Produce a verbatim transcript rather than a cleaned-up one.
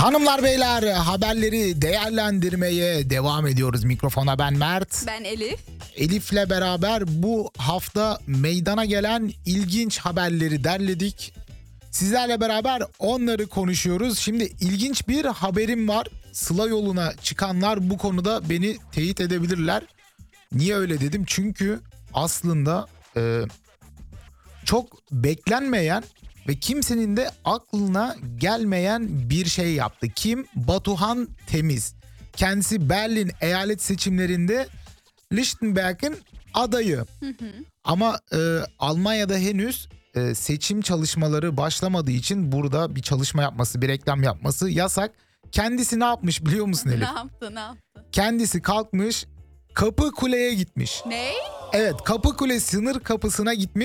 Hanımlar beyler, haberleri değerlendirmeye devam ediyoruz. Mikrofona ben Mert. Ben Elif. Elif'le beraber bu hafta meydana gelen ilginç haberleri derledik. Sizlerle beraber onları konuşuyoruz. Şimdi ilginç bir haberim var. Sıla yoluna çıkanlar bu konuda beni teyit edebilirler. Niye öyle dedim? Çünkü aslında e, çok beklenmeyen ve kimsenin de aklına gelmeyen bir şey yaptı. Kim? Batuhan Temiz. Kendisi Berlin eyalet seçimlerinde Lichtenberg'in adayı. Hı hı. Ama e, Almanya'da henüz e, seçim çalışmaları başlamadığı için burada bir çalışma yapması, bir reklam yapması yasak. Kendisi ne yapmış biliyor musun Ne Elif? yaptı ne yaptı? Kendisi kalkmış Kapıkule'ye gitmiş. Ne? Evet, Kapıkule sınır kapısına gitmiş.